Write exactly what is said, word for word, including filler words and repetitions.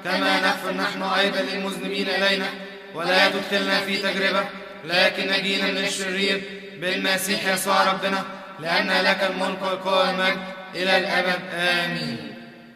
كما نغفر نحن أيضا للمذنبين إلينا، ولا تدخلنا في تجربة لكن نجينا من الشرير بالمسيح يسوع ربنا، لأن لك الملك والقوة والمجد إلى الأبد. آمين.